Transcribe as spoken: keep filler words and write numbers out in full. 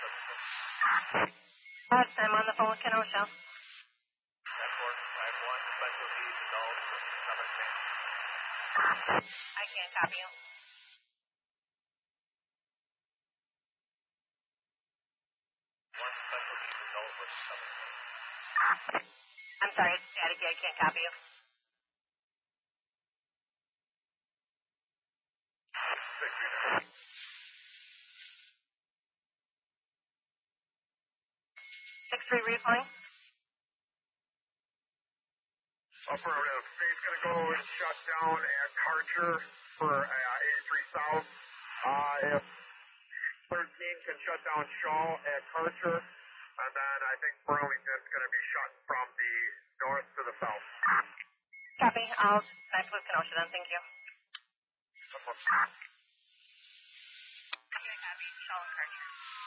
Uh, I'm on the phone with Kenosha. Network five one, specialty dissolved for Southern Maine. I can't copy you. One specialty dissolved for Southern Maine. I'm sorry, it's staticky. I can't copy you. Six three. Six three, were you calling? Affirmative. Space gonna go and shut down at Karcher for uh, eighty-three South. Uh, if thirteen can shut down Shaw at Karcher, and then I think Burlington's gonna be shut from the north to the south. Copy. I'll connect with Kenosha then. Thank you. Affirmative. Okay, copy. Shaw and Karcher.